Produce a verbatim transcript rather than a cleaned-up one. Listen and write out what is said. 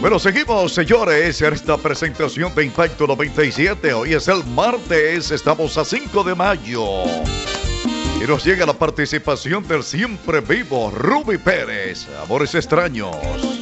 Bueno, seguimos, señores, en esta presentación de Impacto noventa y siete. Hoy es el martes, estamos a cinco de mayo. Y nos llega la participación del siempre vivo Ruby Pérez. Amores extraños.